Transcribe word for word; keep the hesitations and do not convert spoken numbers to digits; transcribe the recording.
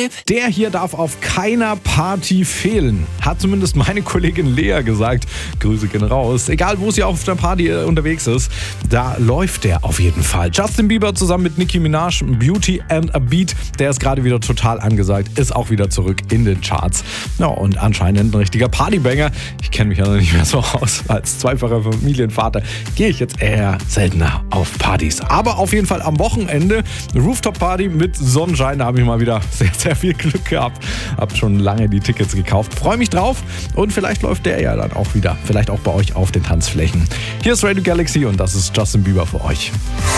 Der hier darf auf keiner Party fehlen. Hat zumindest meine Kollegin Lea gesagt. Grüße gehen raus. Egal, wo sie auf der Party unterwegs ist, da läuft der auf jeden Fall. Justin Bieber zusammen mit Nicki Minaj, Beauty and a Beat. Der ist gerade wieder total angesagt. Ist auch wieder zurück in den Charts. Ja, und anscheinend ein richtiger Partybanger. Ich kenne mich ja noch nicht mehr so aus. Als zweifacher Familienvater gehe ich jetzt eher seltener auf Partys. Aber auf jeden Fall am Wochenende Rooftop-Party mit Sonnenschein. Da habe ich mal wieder sehr, sehr viel Glück gehabt. Hab schon lange die Tickets gekauft. Freue mich drauf und vielleicht läuft der ja dann auch wieder. Vielleicht auch bei euch auf den Tanzflächen. Hier ist Radio Galaxy und das ist Justin Bieber für euch.